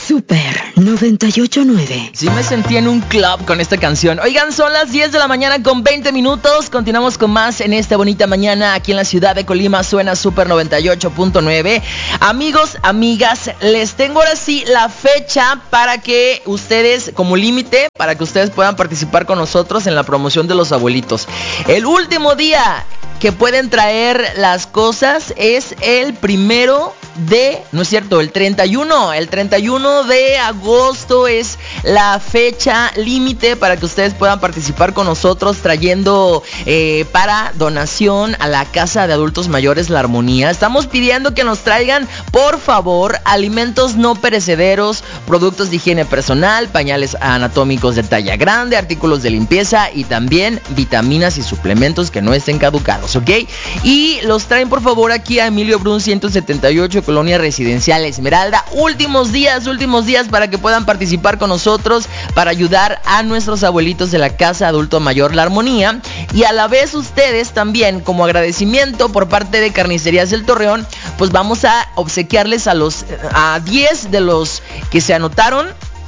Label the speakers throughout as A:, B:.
A: Super 98.9.
B: Sí me sentí en un club con esta canción. Oigan, son las 10 de la mañana con 20 minutos. Continuamos con más en esta bonita mañana aquí en la ciudad de Colima. Suena Super 98.9. Amigos, amigas, les tengo ahora sí la fecha para que ustedes, como límite, para que ustedes puedan participar con nosotros en la promoción de los abuelitos. El último día que pueden traer las cosas es el 31 de agosto es la fecha límite para que ustedes puedan participar con nosotros trayendo para donación a la Casa de Adultos Mayores La Armonía. Estamos pidiendo que nos traigan, por favor, alimentos no perecederos, productos de higiene personal, pañales anatómicos de talla grande, artículos de limpieza y también vitaminas y suplementos que no estén caducados, ¿ok? Y los traen por favor aquí a Emilio Brun 178, Colonia Residencial Esmeralda. Últimos días para que puedan participar con nosotros para ayudar a nuestros abuelitos de la Casa Adulto Mayor La Armonía. Y a la vez ustedes también, como agradecimiento por parte de Carnicerías El Torreón, pues vamos a obsequiarles a 10 de los que se anotaron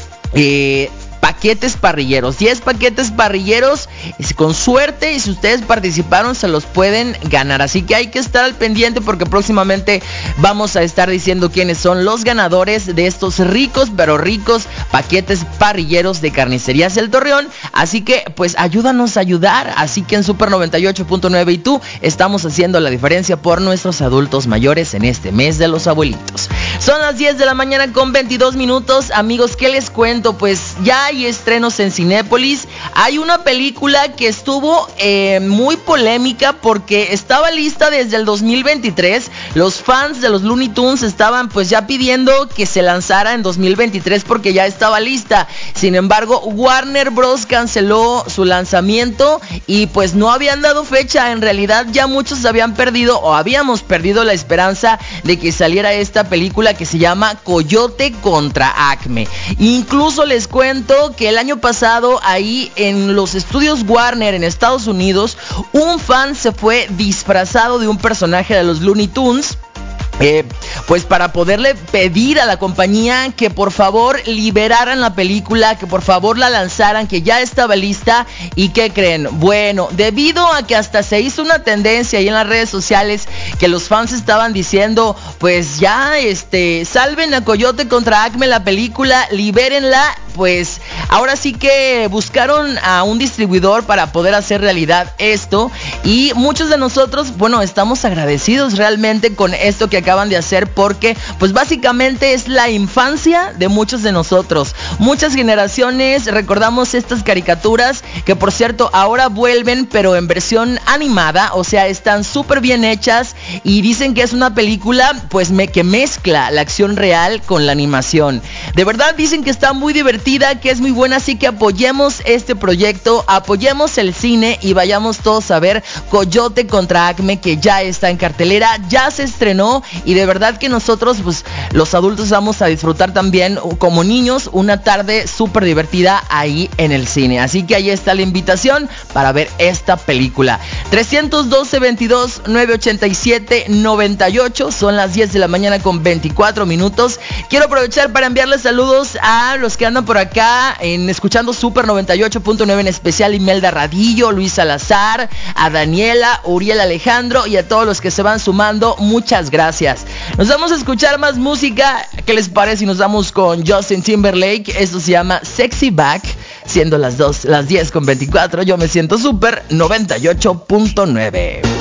B: paquetes parrilleros, 10 paquetes parrilleros con suerte, y si ustedes participaron se los pueden ganar, así que hay que estar al pendiente porque próximamente vamos a estar diciendo quiénes son los ganadores de estos ricos paquetes parrilleros de Carnicerías El Torreón. Así que pues ayúdanos a ayudar, así que en Super 98.9 y tú estamos haciendo la diferencia por nuestros adultos mayores en este mes de los abuelitos. Son las 10 de la mañana con 22 minutos, amigos, ¿qué les cuento? Pues ya hay estrenos en Cinépolis. Hay una película que estuvo muy polémica porque estaba lista desde el 2023. Los fans de los Looney Tunes estaban pues ya pidiendo que se lanzara en 2023 porque ya estaba lista. Sin embargo, Warner Bros. Canceló su lanzamiento y pues no habían dado fecha. En realidad ya muchos habían perdido o habíamos perdido la esperanza de que saliera esta película que se llama Coyote contra Acme. Incluso les cuento que el año pasado ahí en los estudios Warner en Estados Unidos, un fan se fue disfrazado de un personaje de los Looney Tunes, pues para poderle pedir a la compañía que por favor liberaran la película, que por favor la lanzaran, que ya estaba lista. ¿Y qué creen? Bueno, debido a que hasta se hizo una tendencia ahí en las redes sociales que los fans estaban diciendo, pues ya salven a Coyote contra Acme la película, libérenla. Pues ahora sí que buscaron a un distribuidor para poder hacer realidad esto, y muchos de nosotros, bueno, estamos agradecidos realmente con esto que acaban de hacer, porque pues básicamente es la infancia de muchos de nosotros. Muchas generaciones recordamos estas caricaturas que por cierto ahora vuelven pero en versión animada, o sea, están súper bien hechas y dicen que es una película pues que mezcla la acción real con la animación. De verdad dicen que está muy divertida, que es muy buena, así que apoyemos este proyecto, apoyemos el cine y vayamos todos a ver Coyote contra Acme, que ya está en cartelera, ya se estrenó, y de verdad que nosotros pues los adultos vamos a disfrutar también como niños una tarde súper divertida ahí en el cine. Así que ahí está la invitación para ver esta película. 312-22-987-98, son las 10 de la mañana con 24 minutos. Quiero aprovechar para enviarles saludos a los que andan por acá escuchando Super 98.9, en especial Imelda Radillo, Luis Salazar, a Daniela, Uriel Alejandro y a todos los que se van sumando. Muchas gracias. Nos vamos a escuchar más música. ¿Qué les parece si nos vamos con Justin Timberlake? Esto se llama Sexy Back. Siendo las 10 con 24, yo me siento Super 98.9.